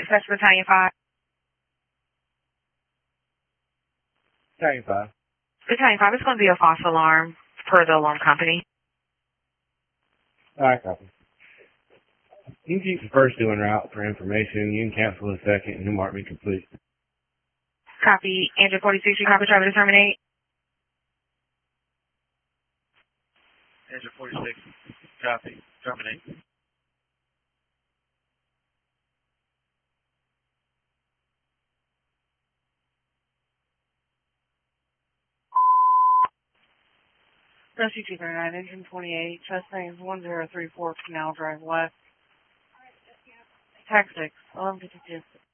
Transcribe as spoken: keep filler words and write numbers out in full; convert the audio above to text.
Dispatch Battalion five. Battalion five. Battalion five, it's going to be a false alarm per the alarm company. Alright, copy. You can keep the first two en route for information. You can cancel the second and you'll mark me complete. Copy. Andrew forty-six, you copy driver to terminate. Andrew forty-six, copy. Terminate. Rescue two thirty-nine, engine twenty-eight, chest names one zero three four, Canal Drive West. Tag six, eleven fifty-two.